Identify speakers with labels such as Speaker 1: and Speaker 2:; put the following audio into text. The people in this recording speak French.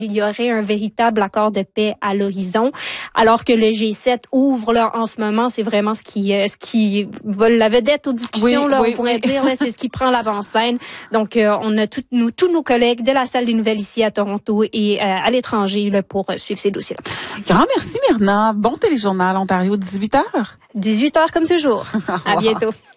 Speaker 1: il y aurait un véritable accord de paix à l'horizon, alors que le G7 ouvre là en ce moment, c'est vraiment ce qui vole la vedette aux discussions on pourrait dire là, c'est ce qui prend l'avant-scène. Donc on a tous nos collègues de la salle des nouvelles ici à Toronto et à l'étranger là pour suivre ces dossiers-là.
Speaker 2: Grand merci Myrna, bon téléjournal Ontario 18h.
Speaker 1: 18h comme toujours. À bientôt.